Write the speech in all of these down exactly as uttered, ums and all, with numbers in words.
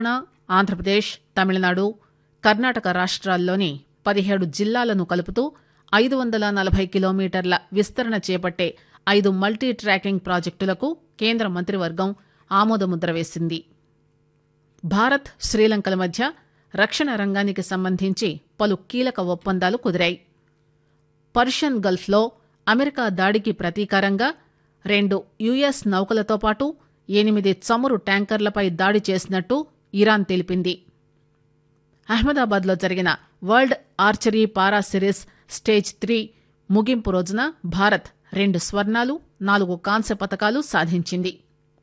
ఆంధ్రప్రదేశ్, తమిళనాడు, కర్ణాటక రాష్ట్రాల్లోని పదిహేడు జిల్లాలను కలుపుతూ ఐదు వందల నలభై కిలోమీటర్ల విస్తరణ చేపట్టే ఐదు మల్టీ ట్రాకింగ్ ప్రాజెక్టులకు కేంద్ర మంత్రివర్గం ఆమోదముద్ర వేసింది. భారత్, శ్రీలంకల మధ్య రక్షణ రంగానికి సంబంధించి పలు కీలక ఒప్పందాలు కుదిరాయి. పర్షియన్ గల్ఫ్లో అమెరికా దాడికి ప్రతీకారంగా రెండు యుఎస్ నౌకలతో పాటు ఎనిమిది చమురు ట్యాంకర్లపై దాడి చేసినట్టు ఇరాన్ తెలిపింది. అహ్మదాబాద్లో జరిగిన వరల్డ్ ఆర్చరీ పారా సిరీస్ స్టేజ్ త్రీ ముగింపు రోజున భారత్ రెండు స్వర్ణాలు, నాలుగు కాంస్య పతకాలు సాధించింది.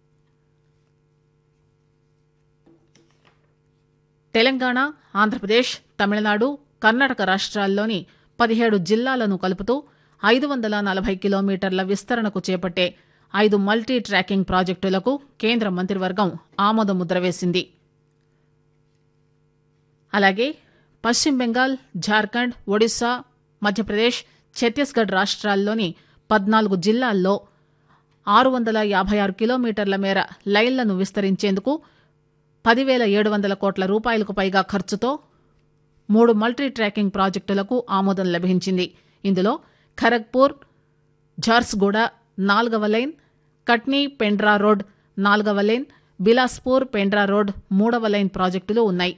తెలంగాణ, ఆంధ్రప్రదేశ్, తమిళనాడు, కర్ణాటక రాష్ట్రాల్లోని పదిహేడు జిల్లాలను కలుపుతూ ఐదు వందల నలభై కిలోమీటర్ల విస్తరణకు చేపట్టే ఐదు మల్టీ ట్రాకింగ్ ప్రాజెక్టులకు కేంద్ర మంత్రివర్గం ఆమోదముద్ర వేసింది. అలాగే పశ్చిమ బెంగాల్, జార్ఖండ్, ఒడిశా, మధ్యప్రదేశ్, ఛత్తీస్గఢ్ రాష్ట్రాల్లోని పద్నాలుగు జిల్లాల్లో ఆరు వందల యాభై ఆరు కిలోమీటర్ల మేర లైన్లను విస్తరించేందుకు పదివేల ఏడు వందల కోట్ల రూపాయలకు పైగా ఖర్చుతో మూడు మల్టీ ట్రాకింగ్ ప్రాజెక్టులకు ఆమోదం లభించింది. ఇందులో ఖరగ్పూర్ ఝార్సుగూడ నాలుగవ లైన్, కట్నీ పెండ్రా రోడ్ నాలుగవ లైన్, బిలాస్పూర్ పెండ్రా రోడ్ మూడవ లైన్ ప్రాజెక్టులు ఉన్నాయి.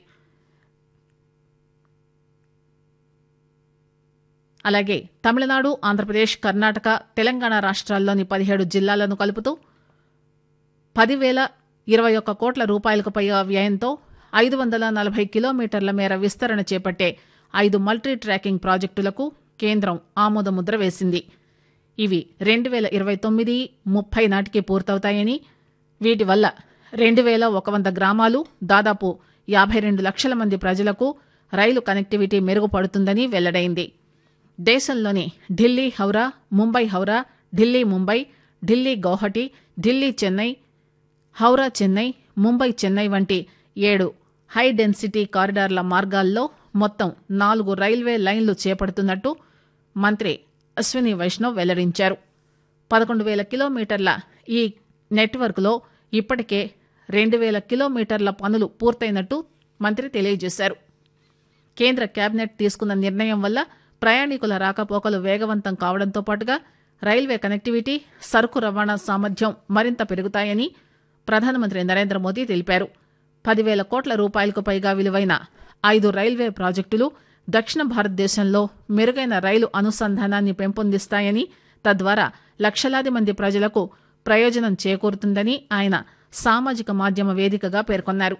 అలాగే తమిళనాడు, ఆంధ్రప్రదేశ్, కర్ణాటక, తెలంగాణ రాష్ట్రాల్లోని పదిహేడు జిల్లాలను కలుపుతూ పదివేల ఇరవై ఒక్క కోట్ల రూపాయలకు పైగా వ్యయంతో ఐదు వందల నలభై కిలోమీటర్ల మేర విస్తరణ చేపట్టే ఐదు మల్టీ ట్రాకింగ్ ప్రాజెక్టులకు కేంద్రం ఆమోదముద్ర వేసింది. ఇవి రెండు వేల ఇరవై తొమ్మిది ముప్పై నాటికి పూర్తవుతాయని, వీటి వల్ల రెండు వేల ఒక వంద గ్రామాలు, దాదాపు యాభై రెండు లక్షల మంది ప్రజలకు రైలు కనెక్టివిటీ మెరుగుపడుతుందని వెల్లడైంది. దేశంలోని ఢిల్లీ హౌరా, ముంబై హౌరా, ఢిల్లీ ముంబై, ఢిల్లీ గౌహటి, ఢిల్లీ చెన్నై, హౌరా చెన్నై, ముంబై చెన్నై వంటి ఏడు హై డెన్సిటీ కారిడార్ల మార్గాల్లో మొత్తం నాలుగు రైల్వే లైన్లు చేపడుతున్నట్టు మంత్రి అశ్విని వైష్ణవ్ వెల్లడించారు. పదకొండు వేల కిలోమీటర్ల ఈ నెట్వర్క్లో ఇప్పటికే రెండు వేల కిలోమీటర్ల పనులు పూర్తయినట్టు మంత్రి తెలియజేశారు. కేంద్ర కేబినెట్ తీసుకున్న నిర్ణయం వల్ల ప్రయాణికుల రాకపోకలు వేగవంతం కావడంతో పాటుగా రైల్వే కనెక్టివిటీ, సరుకు రవాణా సామర్థ్యం మరింత పెరుగుతాయని ప్రధానమంత్రి నరేంద్ర మోదీ తెలిపారు. పదివేల కోట్ల రూపాయలకు పైగా విలువైన ఐదు రైల్వే ప్రాజెక్టులు దక్షిణ భారతదేశంలో మెరుగైన రైలు అనుసంధానాన్ని పెంపొందిస్తాయని, తద్వారా లక్షలాది మంది ప్రజలకు ప్రయోజనం చేకూరుతుందని ఆయన సామాజిక మాధ్యమ వేదికగా పేర్కొన్నారు.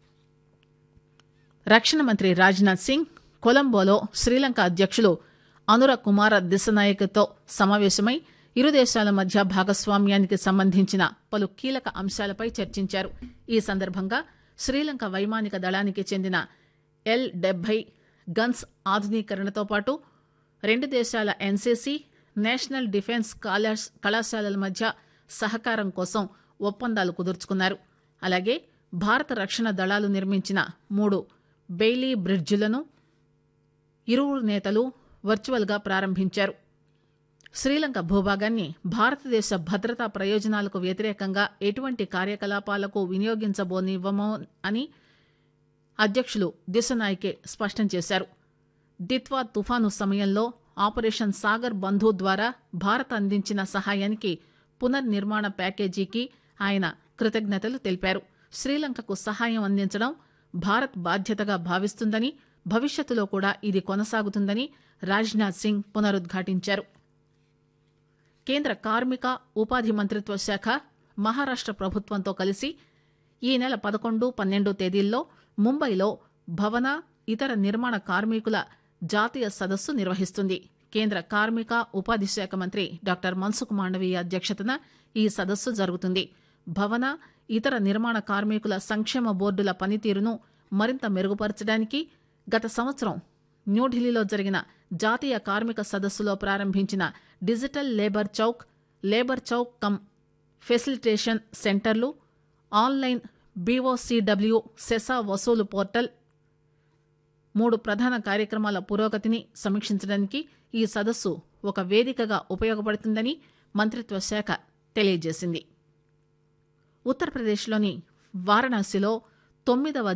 రక్షణ మంత్రి రాజ్నాథ్ సింగ్ కొలంబోలో శ్రీలంక అధ్యక్షులు అనుర కుమార దిశనాయకతో సమావేశమై ఇరు దేశాల మధ్య భాగస్వామ్యానికి సంబంధించిన పలు కీలక అంశాలపై చర్చించారు. ఈ సందర్భంగా శ్రీలంక వైమానిక దళానికి చెందిన ఎల్ డెబ్బై గన్స్ ఆధునీకరణతో పాటు రెండు దేశాల ఎన్సీసీ, నేషనల్ డిఫెన్స్ కళాశాలల మధ్య సహకారం కోసం ఒప్పందాలు కుదుర్చుకున్నారు. అలాగే భారత రక్షణ దళాలు నిర్మించిన మూడు బెయిలీ బ్రిడ్జిలను ఇరువురు నేతలు వర్చువల్గా ప్రారంభించారు. శ్రీలంక భూభాగాన్ని భారతదేశ భద్రతా ప్రయోజనాలకు వ్యతిరేకంగా ఎటువంటి కార్యకలాపాలకు వినియోగించబోనివ్వమో అని అధ్యక్షులు దిశనాయకే స్పష్టం చేశారు. దిత్వా తుఫాను సమయంలో ఆపరేషన్ సాగర్ బంధు ద్వారా భారత్ అందించిన సహాయానికి పునర్నిర్మాణ ప్యాకేజీకి ఆయన కృతజ్ఞతలు తెలిపారు. శ్రీలంకకు సహాయం అందించడం భారత్ బాధ్యతగా భావిస్తుందని, భవిష్యత్తులో కూడా ఇది కొనసాగుతుందని రాజ్నాథ్ సింగ్ పునరుద్ఘాటించారు. కేంద్ర కార్మిక, ఉపాధి మంత్రిత్వ శాఖ మహారాష్ట్ర ప్రభుత్వంతో కలిసి ఈ నెల పదకొండు, పన్నెండు తేదీల్లో ముంబైలో భవన, ఇతర నిర్మాణ కార్మికుల జాతీయ సదస్సు నిర్వహిస్తుంది. కేంద్ర కార్మిక, ఉపాధి శాఖ మంత్రి డాక్టర్ మన్సుఖ్ మాండవీయ అధ్యక్షతన ఈ సదస్సు జరుగుతుంది. భవన, ఇతర నిర్మాణ కార్మికుల సంక్షేమ బోర్డుల పనితీరును మరింత మెరుగుపరచడానికి గత సంవత్సరం న్యూఢిల్లీలో జరిగిన జాతీయ కార్మిక సదస్సులో ప్రారంభించిన digital labour Chowk, labour Chowk come facilitation సెంటర్లు, ఆన్లైన్ బీఓసీడబ్ల్యూ సెసా వసూలు పోర్టల్ మూడు ప్రధాన కార్యక్రమాల పురోగతిని సమీక్షించడానికి ఈ సదస్సు ఒక వేదికగా ఉపయోగపడుతుందని మంత్రిత్వ శాఖ తెలియజేసింది. ఉత్తరప్రదేశ్లోని వారణాసిలో తొమ్మిదవ